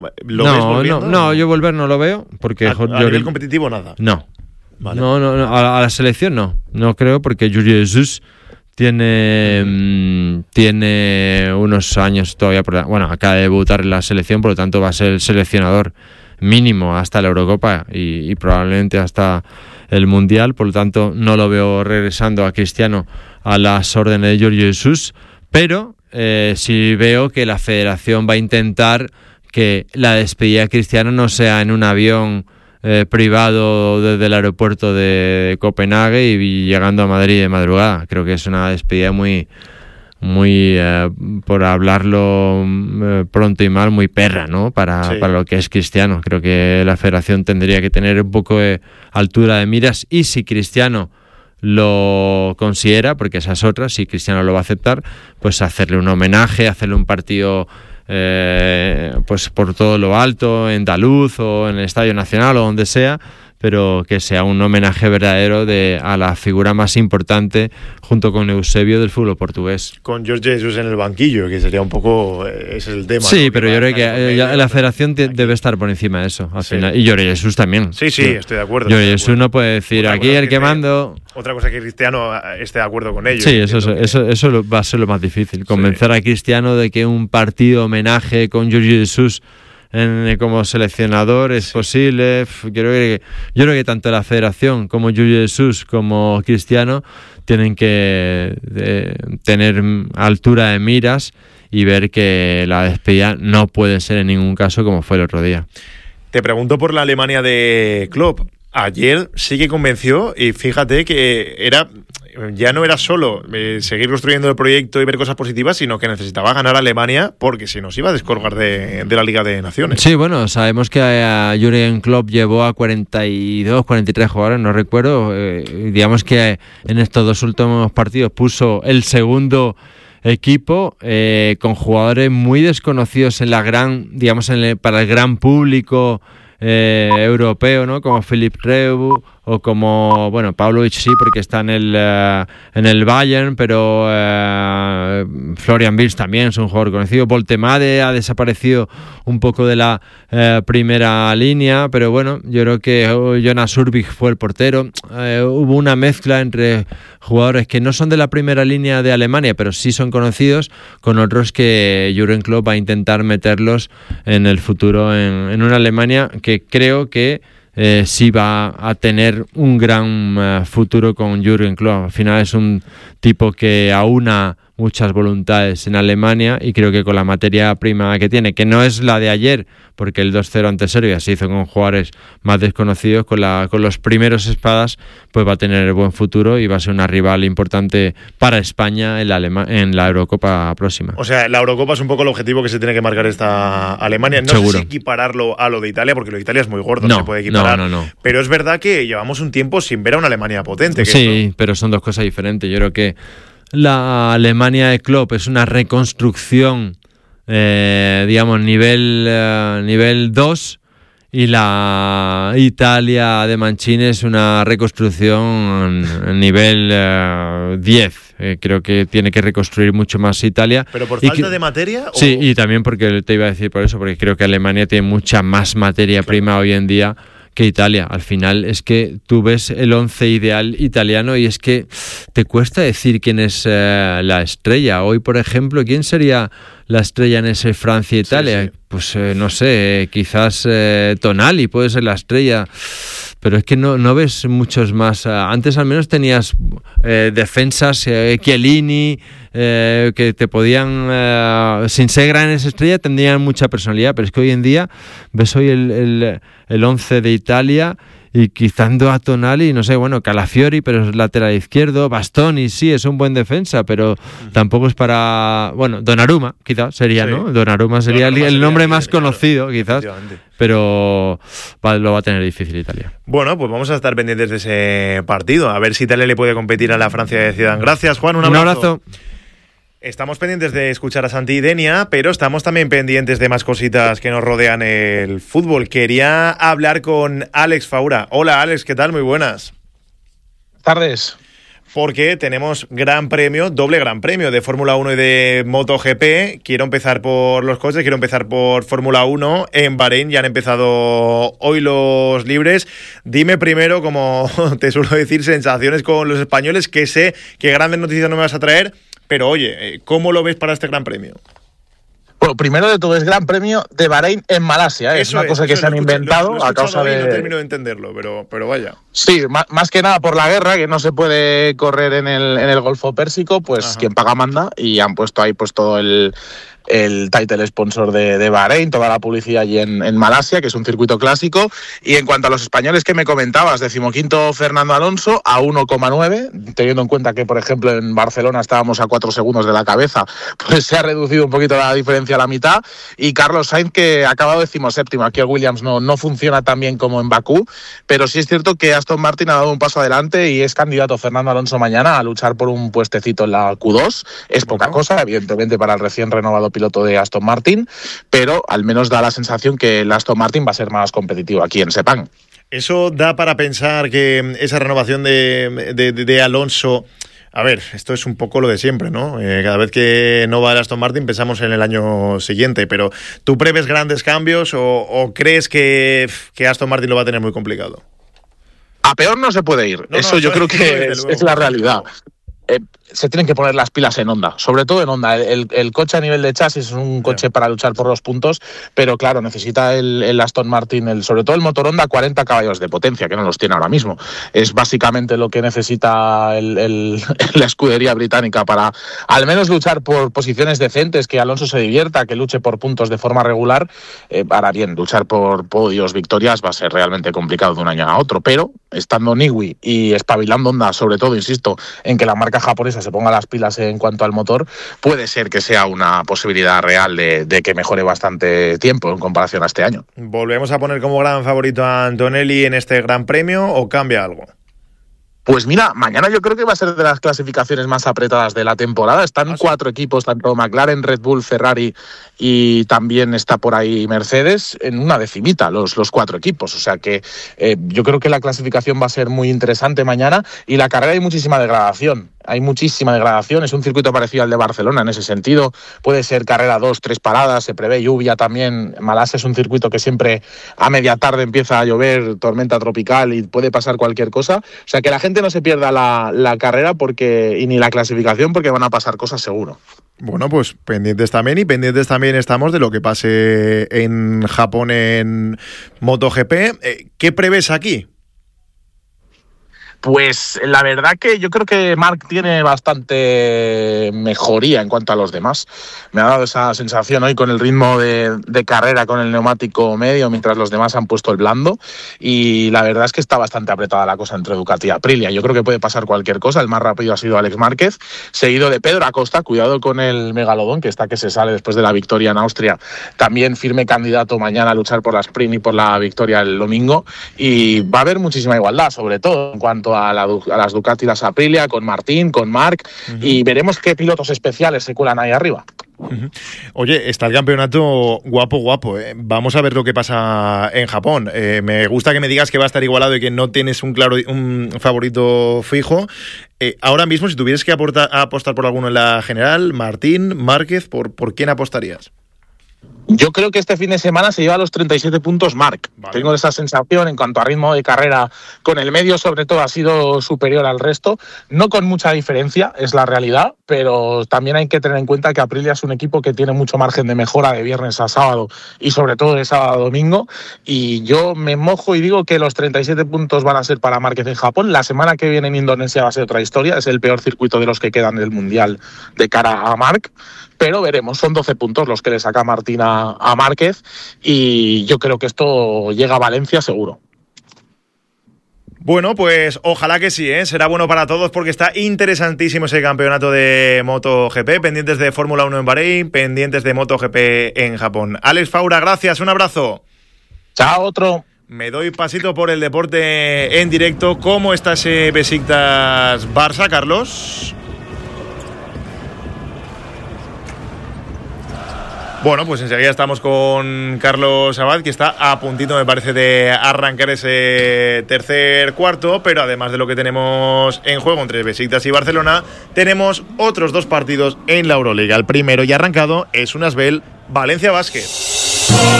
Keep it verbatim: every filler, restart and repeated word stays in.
¿Lo no, ves volviendo? No, no, yo volver no lo veo. Porque ¿A, yo, a nivel competitivo nada? No. Vale. No, no, no a, a la selección no. No creo porque Jordi Jesús tiene, mmm, tiene unos años todavía por, bueno, acaba de debutar en la selección, por lo tanto va a ser el seleccionador mínimo hasta la Eurocopa y, y probablemente hasta el Mundial, por lo tanto no lo veo regresando a Cristiano a las órdenes de Jordi Jesús, pero eh, sí veo que la federación va a intentar que la despedida de Cristiano no sea en un avión Eh, privado desde el aeropuerto de Copenhague y, y llegando a Madrid de madrugada. Creo que es una despedida muy, muy eh, por hablarlo eh, pronto y mal, muy perra, ¿no? Para, sí. para lo que es Cristiano. Creo que la federación tendría que tener un poco de altura de miras y si Cristiano lo considera, porque esa es otra, si Cristiano lo va a aceptar, pues hacerle un homenaje, hacerle un partido Eh, pues por todo lo alto, en Daluz o en el Estadio Nacional o donde sea, pero que sea un homenaje verdadero de, a la figura más importante junto con Eusebio del fútbol portugués. Con Jordi Jesús en el banquillo, que sería un poco, ese es el tema. Sí, ¿no? pero que yo creo que medio, la federación te, debe estar por encima de eso al sí. final. Y Jordi Jesús también. Sí, sí, estoy de acuerdo. Jordi Jesús no puede decir otra aquí el que, que mando. Otra cosa que Cristiano esté de acuerdo con ellos. Sí, eso, eso, que... eso, eso va a ser lo más difícil. Convencer sí. a Cristiano de que un partido homenaje con Jordi Jesús En, como seleccionador es sí. posible. Yo creo, que, yo creo que tanto la federación como Jordi Jesús como Cristiano tienen que de, tener altura de miras y ver que la despedida no puede ser en ningún caso como fue el otro día. Te pregunto por la Alemania de Klopp. Ayer sí que convenció y fíjate que era ya no era solo eh, seguir construyendo el proyecto y ver cosas positivas, sino que necesitaba ganar a Alemania porque si no se iba a descolgar de, de la Liga de Naciones. Sí, bueno, sabemos que a Jürgen Klopp llevó a cuarenta y dos, cuarenta y tres jugadores, no recuerdo, eh, digamos que en estos dos últimos partidos puso el segundo equipo eh, con jugadores muy desconocidos en la gran, digamos, en el, para el gran público Eh, europeo, ¿no? Como Philipp Reu o como, bueno, Pavlovic sí, porque está en el uh, en el Bayern, pero uh, Florian Wirtz también es un jugador conocido. Voltemade ha desaparecido un poco de la uh, primera línea, pero bueno, yo creo que Jonas Urbich fue el portero. Uh, hubo una mezcla entre jugadores que no son de la primera línea de Alemania, pero sí son conocidos, con otros que Jürgen Klopp va a intentar meterlos en el futuro en, en una Alemania que que creo que eh, sí va a tener un gran uh, futuro con Jürgen Klopp. Al final es un tipo que aúna muchas voluntades en Alemania y creo que con la materia prima que tiene, que no es la de ayer, porque el dos cero ante Serbia se hizo con jugadores más desconocidos, con, la, con los primeros espadas, pues va a tener buen futuro y va a ser una rival importante para España en la, Alema- en la Eurocopa próxima. O sea, la Eurocopa es un poco el objetivo que se tiene que marcar esta Alemania. No Seguro. sé si equipararlo a lo de Italia, porque lo de Italia es muy gordo, no, no se puede equiparar. No, no, no. Pero es verdad que llevamos un tiempo sin ver a una Alemania potente. Que sí, esto... pero son dos cosas diferentes. Yo creo que la Alemania de Klopp es una reconstrucción, eh, digamos, nivel uh, nivel dos, y la Italia de Mancini es una reconstrucción nivel uh, diez. Eh, creo que tiene que reconstruir mucho más Italia. ¿Pero por y falta que, de materia? ¿O? Sí, y también porque te iba a decir por eso, porque creo que Alemania tiene mucha más materia claro. prima hoy en día que Italia. Al final es que tú ves el once ideal italiano y es que te cuesta decir quién es eh, la estrella. Hoy, por ejemplo, ¿quién sería la estrella en ese Francia-Italia? Sí, sí. Pues eh, no sé, eh, quizás eh, Tonali puede ser la estrella, pero es que no, no ves muchos más. Antes al menos tenías eh, defensas, eh, Chiellini, eh, que te podían, eh, sin ser grandes estrellas, tendrían mucha personalidad, pero es que hoy en día ves hoy el, el, el once de Italia y quitando a Tonali, no sé, bueno, Calafiori, pero es lateral izquierdo, Bastoni, sí, es un buen defensa, pero uh-huh. tampoco es para, bueno, Donnarumma, quizás sería, sí. ¿no? Donnarumma sería Donnarumma el, el nombre sería más bien, conocido, claro, quizás, pero va, lo va a tener difícil Italia. Bueno, pues vamos a estar pendientes de ese partido, a ver si Italia le puede competir a la Francia de Zidane. Gracias, Juan, un abrazo. Un abrazo. Estamos pendientes de escuchar a Santi y Denia, pero estamos también pendientes de más cositas que nos rodean el fútbol. Quería hablar con Alex Faura. Hola, Alex, ¿qué tal? Muy buenas. Tardes. porque tenemos gran premio, doble gran premio de Fórmula uno y de MotoGP. Quiero empezar por los coches, quiero empezar por Fórmula uno. En Bahrein ya han empezado hoy los libres. Dime primero, como te suelo decir, sensaciones con los españoles, que sé que grandes noticias no me vas a traer, pero oye, ¿cómo lo ves para este gran premio? Bueno, primero de todo es Gran Premio de Bahrein en Malasia, ¿eh? Es una cosa que se han inventado a causa de... No termino de entenderlo, pero, pero vaya. Sí, más, más que nada por la guerra, que no se puede correr en el, en el Golfo Pérsico, pues Ajá. quien paga manda, y han puesto ahí pues todo el... el title sponsor de, de Bahrein, toda la publicidad allí en, en Malasia, que es un circuito clásico. Y en cuanto a los españoles que me comentabas, decimoquinto Fernando Alonso a uno coma nueve, teniendo en cuenta que, por ejemplo, en Barcelona estábamos a cuatro segundos de la cabeza, pues se ha reducido un poquito la diferencia a la mitad. Y Carlos Sainz, que ha acabado decimoséptimo. Aquí el Williams no, no funciona tan bien como en Bakú, pero sí es cierto que Aston Martin ha dado un paso adelante y es candidato Fernando Alonso mañana a luchar por un puestecito en la Q dos. Es poca bueno. cosa, evidentemente, para el recién renovado piloto de Aston Martin, pero al menos da la sensación que el Aston Martin va a ser más competitivo aquí en Sepang. Eso da para pensar que esa renovación de, de, de Alonso... A ver, esto es un poco lo de siempre, ¿no? Eh, cada vez que no va el Aston Martin pensamos en el año siguiente, pero ¿tú prevés grandes cambios o, o crees que, que Aston Martin lo va a tener muy complicado? A peor no se puede ir, no, eso no, yo creo que es, es la realidad. Eh, se tienen que poner las pilas en Honda, sobre todo en Honda. El, el coche a nivel de chasis es un coche yeah. para luchar por los puntos, pero claro, necesita el, el Aston Martin, el, sobre todo el motor Honda, cuarenta caballos de potencia, que no los tiene ahora mismo. Es básicamente lo que necesita el, el, la escudería británica para al menos luchar por posiciones decentes, que Alonso se divierta, que luche por puntos de forma regular. Eh, ahora bien, luchar por podios, victorias, va a ser realmente complicado de un año a otro, pero estando Newey y espabilando Honda, sobre todo, insisto, en que la marca japonesa se ponga las pilas en cuanto al motor, puede ser que sea una posibilidad real de, de que mejore bastante tiempo en comparación a este año. ¿Volvemos a poner como gran favorito a Antonelli en este Gran Premio o cambia algo? Pues mira, mañana yo creo que va a ser de las clasificaciones más apretadas de la temporada. Están ¿Ah, sí? cuatro equipos, tanto McLaren, Red Bull, Ferrari y también está por ahí Mercedes, en una decimita los, los cuatro equipos. O sea que eh, yo creo que la clasificación va a ser muy interesante mañana y la carrera hay muchísima degradación. Hay muchísima degradación, es un circuito parecido al de Barcelona en ese sentido. Puede ser carrera dos, tres paradas, se prevé lluvia también. Malasia es un circuito que siempre a media tarde empieza a llover, tormenta tropical y puede pasar cualquier cosa. O sea que la gente no se pierda la, la carrera porque y ni la clasificación porque van a pasar cosas seguro. Bueno, pues pendientes también y pendientes también estamos de lo que pase en Japón en MotoGP. ¿Qué prevés aquí? Pues la verdad que yo creo que Marc tiene bastante mejoría en cuanto a los demás. Me ha dado esa sensación hoy con el ritmo de, de carrera con el neumático medio, mientras los demás han puesto el blando. Y la verdad es que está bastante apretada la cosa entre Ducati y Aprilia. Yo creo que puede pasar cualquier cosa. El más rápido ha sido Alex Márquez, seguido de Pedro Acosta. Cuidado con el megalodón, que está que se sale después de la victoria en Austria. También firme candidato mañana a luchar por la sprint y por la victoria el domingo. Y va a haber muchísima igualdad, sobre todo en cuanto A, la, a las Ducati y las Aprilia, con Martín, con Marc, uh-huh. y veremos qué pilotos especiales se cuelan ahí arriba. Uh-huh. Oye, está el campeonato guapo, guapo. ¿eh? Vamos a ver lo que pasa en Japón. Eh, me gusta que me digas que va a estar igualado y que no tienes un claro un favorito fijo. Eh, ahora mismo, si tuvieras que aportar, apostar por alguno en la general, Martín, Márquez, ¿por, por quién apostarías? Yo creo que este fin de semana se lleva los treinta y siete puntos Marc. Vale. Tengo esa sensación en cuanto a ritmo de carrera con el medio, sobre todo ha sido superior al resto. No con mucha diferencia, es la realidad, pero también hay que tener en cuenta que Aprilia es un equipo que tiene mucho margen de mejora de viernes a sábado y sobre todo de sábado a domingo. Y yo me mojo y digo que los treinta y siete puntos van a ser para Márquez en Japón. La semana que viene en Indonesia va a ser otra historia. Es el peor circuito de los que quedan del Mundial de cara a Marc. Pero veremos, son doce puntos los que le saca Martín a, a Márquez y yo creo que esto llega a Valencia seguro. Bueno, pues ojalá que sí, ¿eh? Será bueno para todos porque está interesantísimo ese campeonato de MotoGP, pendientes de Fórmula uno en Bahrein, pendientes de MotoGP en Japón. Alex Faura, gracias, un abrazo. Chao, otro. Me doy pasito por el deporte en directo. ¿Cómo está ese Besiktas Barça, Carlos? Bueno, pues enseguida estamos con Carlos Abad, que está a puntito, me parece, de arrancar ese tercer cuarto, pero además de lo que tenemos en juego entre Besiktas y Barcelona, tenemos otros dos partidos en la Euroliga. El primero ya arrancado es un Asbel Valencia Basket.